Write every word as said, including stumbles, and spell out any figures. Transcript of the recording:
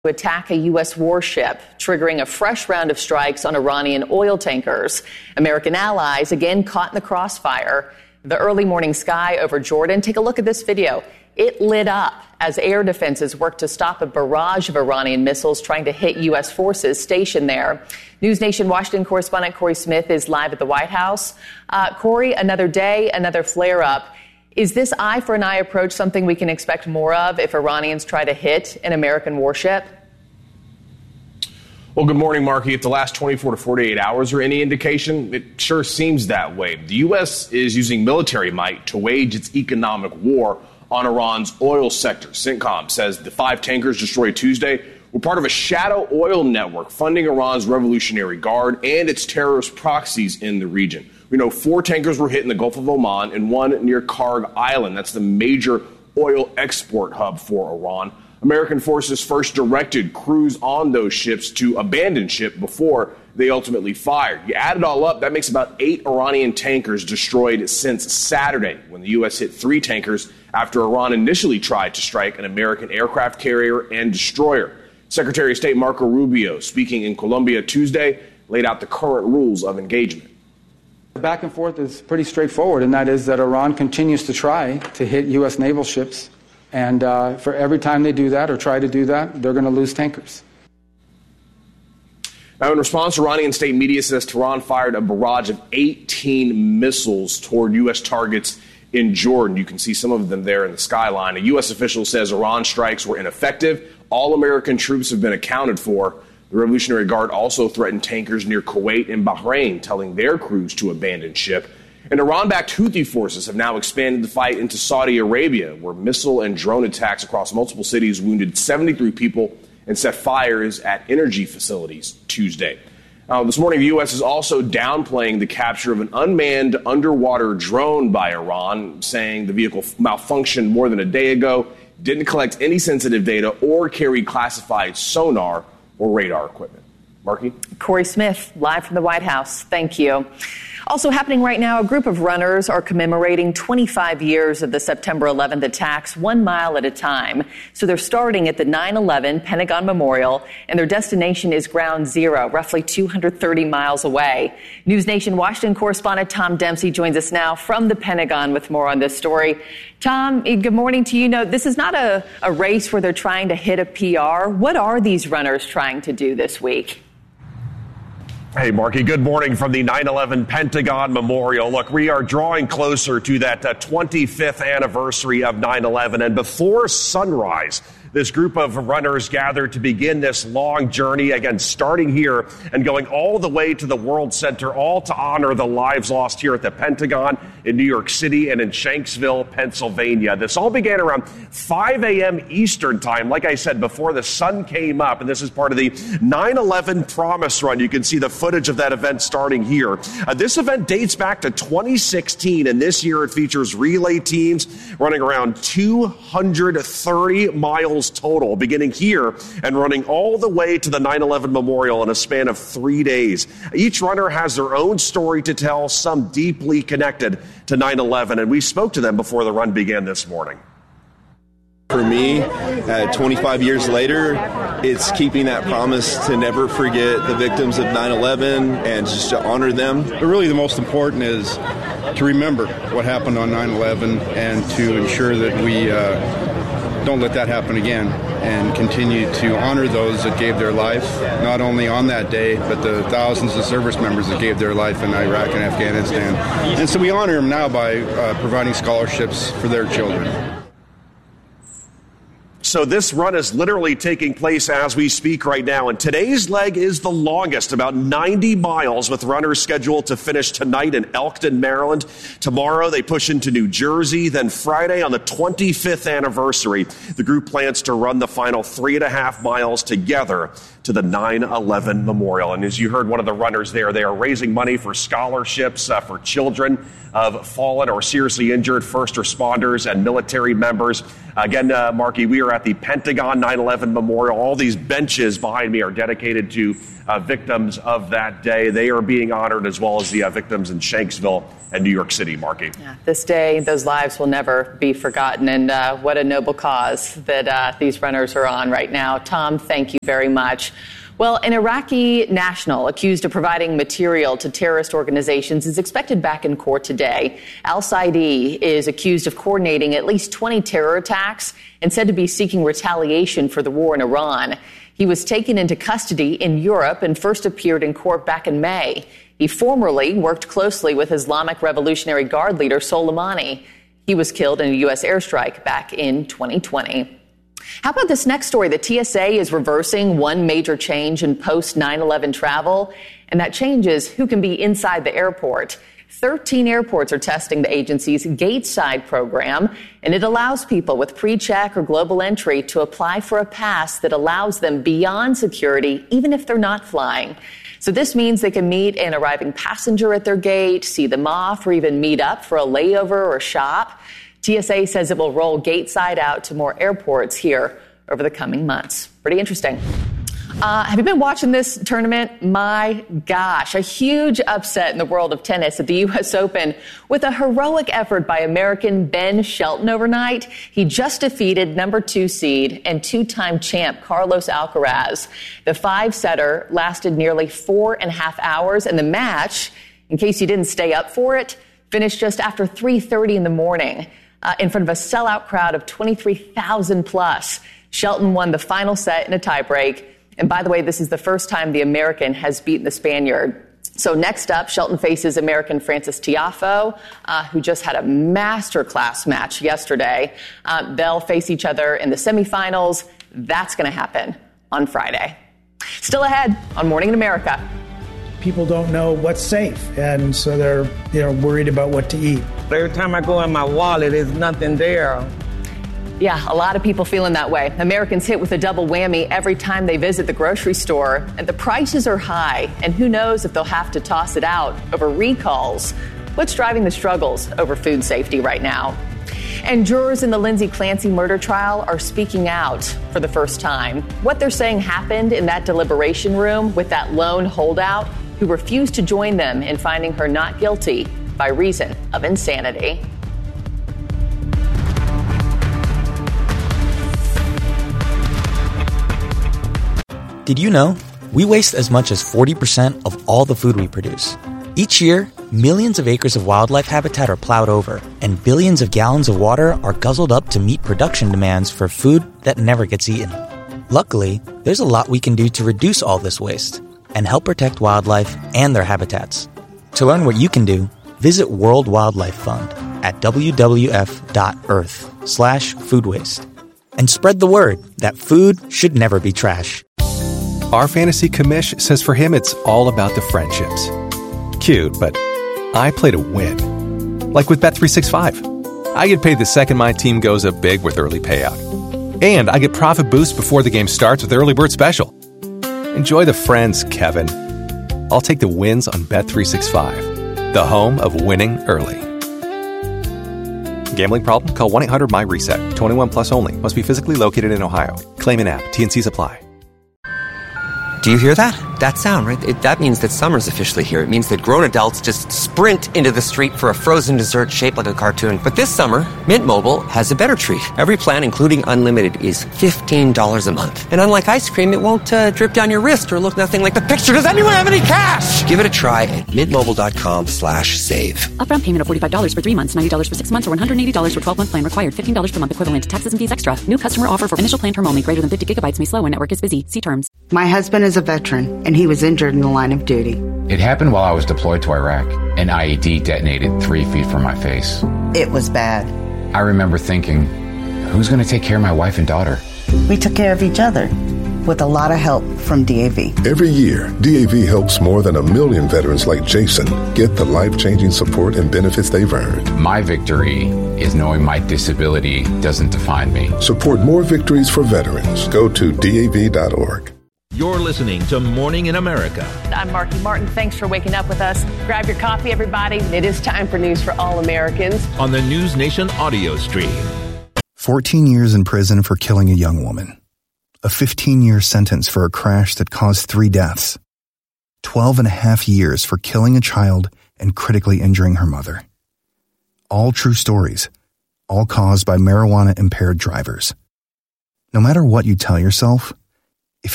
to attack a U S warship, triggering a fresh round of strikes on Iranian oil tankers. American allies again caught in the crossfire. The early morning sky over Jordan. Take a look at this video. It lit up as air defenses worked to stop a barrage of Iranian missiles trying to hit U S forces stationed there. News Nation Washington correspondent Corey Smith is live at the White House. Uh, Corey, another day, another flare-up. Is this eye for an eye approach something we can expect more of if Iranians try to hit an American warship? Well, good morning, Marky. If the last twenty-four to forty-eight hours are any indication, it sure seems that way. The U S is using military might to wage its economic war on Iran's oil sector. CENTCOM says the five tankers destroyed Tuesday were part of a shadow oil network funding Iran's Revolutionary Guard and its terrorist proxies in the region. We know four tankers were hit in the Gulf of Oman and one near Karg Island. That's the major oil export hub for Iran. American forces first directed crews on those ships to abandon ship before they ultimately fired. You add it all up, that makes about eight Iranian tankers destroyed since Saturday, when the U S hit three tankers after Iran initially tried to strike an American aircraft carrier and destroyer. Secretary of State Marco Rubio, speaking in Colombia Tuesday, laid out the current rules of engagement. The back and forth is pretty straightforward, and that is that Iran continues to try to hit U S naval ships. And uh, for every time they do that or try to do that, they're going to lose tankers. Now, in response, Iranian state media says Tehran fired a barrage of eighteen missiles toward U S targets in Jordan. You can see some of them there in the skyline. A U S official says Iran strikes were ineffective. All American troops have been accounted for. The Revolutionary Guard also threatened tankers near Kuwait and Bahrain, telling their crews to abandon ship. And Iran-backed Houthi forces have now expanded the fight into Saudi Arabia, where missile and drone attacks across multiple cities wounded seventy-three people and set fires at energy facilities Tuesday. Uh, this morning, the U S is also downplaying the capture of an unmanned underwater drone by Iran, saying the vehicle malfunctioned more than a day ago, didn't collect any sensitive data, or carry classified sonar or radar equipment. Marky? Corey Smith, live from the White House. Thank you. Also happening right now, a group of runners are commemorating twenty-five years of the September eleventh attacks, one mile at a time. So they're starting at the nine eleven Pentagon Memorial, and their destination is Ground Zero, roughly two hundred thirty miles away. News Nation Washington correspondent Tom Dempsey joins us now from the Pentagon with more on this story. Tom, good morning to you. No, this is not a, a race where they're trying to hit a P R. What are these runners trying to do this week? Hey, Marky, good morning from the nine eleven Pentagon Memorial. Look, we are drawing closer to that uh, twenty-fifth anniversary of nine eleven, and before sunrise, this group of runners gathered to begin this long journey, again, starting here and going all the way to the World Center, all to honor the lives lost here at the Pentagon in New York City and in Shanksville, Pennsylvania. This all began around five a.m. Eastern time, like I said, before the sun came up, and this is part of the nine eleven Promise Run. You can see the footage of that event starting here. Uh, this event dates back to twenty sixteen, and this year it features relay teams running around two hundred thirty miles total, beginning here and running all the way to the nine eleven Memorial in a span of three days. Each runner has their own story to tell, some deeply connected to nine eleven, and we spoke to them before the run began this morning. For me, uh, twenty-five years later, it's keeping that promise to never forget the victims of nine eleven and just to honor them. But really the most important is to remember what happened on nine eleven and to ensure that we uh, don't let that happen again and continue to honor those that gave their life, not only on that day, but the thousands of service members that gave their life in Iraq and Afghanistan. And so we honor them now by uh, providing scholarships for their children. So this run is literally taking place as we speak right now, and today's leg is the longest, about ninety miles, with runners scheduled to finish tonight in Elkton, Maryland. Tomorrow they push into New Jersey. Then Friday, on the twenty-fifth anniversary, the group plans to run the final three and a half miles together to the nine eleven Memorial. And as you heard one of the runners there, they are raising money for scholarships uh, for children of fallen or seriously injured first responders and military members. Again, uh, Marky, we are at the Pentagon nine eleven Memorial. All these benches behind me are dedicated to uh, victims of that day. They are being honored, as well as the uh, victims in Shanksville and New York City, Marky. Yeah, this day, those lives will never be forgotten. And uh, what a noble cause that uh, these runners are on right now. Tom, thank you very much. Well, an Iraqi national accused of providing material to terrorist organizations is expected back in court today. Al-Saidi is accused of coordinating at least twenty terror attacks and said to be seeking retaliation for the war in Iran. He was taken into custody in Europe and first appeared in court back in May. He formerly worked closely with Islamic Revolutionary Guard leader Soleimani. He was killed in a U S airstrike back in twenty twenty. How about this next story? The T S A is reversing one major change in post nine eleven travel, and that change is who can be inside the airport. thirteen airports are testing the agency's Gateside program, and it allows people with pre-check or global entry to apply for a pass that allows them beyond security, even if they're not flying. So this means they can meet an arriving passenger at their gate, see them off, or even meet up for a layover or shop. T S A says it will roll Gateside out to more airports here over the coming months. Pretty interesting. Uh, have you been watching this tournament? My gosh, a huge upset in the world of tennis at the U S Open with a heroic effort by American Ben Shelton overnight. He just defeated number two seed and two-time champ Carlos Alcaraz. The five-setter lasted nearly four and a half hours, and the match, in case you didn't stay up for it, finished just after three thirty in the morning. Uh, in front of a sellout crowd of twenty-three thousand plus. Shelton won the final set in a tiebreak. And by the way, this is the first time the American has beaten the Spaniard. So next up, Shelton faces American Francis Tiafoe, uh, who just had a masterclass match yesterday. Uh, they'll face each other in the semifinals. That's going to happen on Friday. Still ahead on Morning in America. People don't know what's safe, and so they're you know worried about what to eat. Every time I go in my wallet, there's nothing there. Yeah, a lot of people feeling that way. Americans hit with a double whammy every time they visit the grocery store, and the prices are high, and who knows if they'll have to toss it out over recalls. What's driving the struggles over food safety right now? And jurors in the Lindsay Clancy murder trial are speaking out for the first time. What they're saying happened in that deliberation room with that lone holdout who refused to join them in finding her not guilty by reason of insanity. Did you know we waste as much as forty percent of all the food we produce? Each year, millions of acres of wildlife habitat are plowed over, and billions of gallons of water are guzzled up to meet production demands for food that never gets eaten. Luckily, there's a lot we can do to reduce all this waste and help protect wildlife and their habitats. To learn what you can do, visit World Wildlife Fund at w w f dot earth slash food waste and spread the word that food should never be trash. Our fantasy commish says for him it's all about the friendships. Cute, but I play to win. Like with Bet three sixty-five. I get paid the second my team goes up big with early payout. And I get profit boost before the game starts with Early Bird Special. Enjoy the friends, Kevin. I'll take the wins on Bet three sixty-five, the home of winning early. Gambling problem? Call one eight hundred M Y reset. twenty-one plus only. Must be physically located in Ohio. Claim in app. T and Cs apply. Do you hear that? That sound, right? It, that means that summer's officially here. It means that grown adults just sprint into the street for a frozen dessert shaped like a cartoon. But this summer, Mint Mobile has a better treat. Every plan, including unlimited, is fifteen dollars a month. And unlike ice cream, it won't uh, drip down your wrist or look nothing like the picture. Does anyone have any cash? Give it a try at mintmobile.com slash save. Upfront payment of forty-five dollars for three months, ninety dollars for six months, or one hundred eighty dollars for twelve-month plan required. fifteen dollars per month equivalent. Taxes and fees extra. New customer offer for initial plan term only. Greater than fifty gigabytes may slow when network is busy. See terms. My husband is a veteran, and he was injured in the line of duty. It happened while I was deployed to Iraq. An I E D detonated three feet from my face. It was bad. I remember thinking, who's going to take care of my wife and daughter? We took care of each other, with a lot of help from D A V. Every year, D A V helps more than a million veterans like Jason get the life-changing support and benefits they've earned. My victory is knowing my disability doesn't define me. Support more victories for veterans. Go to D A V dot org. You're listening to Morning in America. I'm Marky Martin. Thanks for waking up with us. Grab your coffee, everybody. It is time for news for all Americans on the News Nation audio stream. fourteen years in prison for killing a young woman. A fifteen-year sentence for a crash that caused three deaths. twelve and a half years for killing a child and critically injuring her mother. All true stories, all caused by marijuana-impaired drivers. No matter what you tell yourself,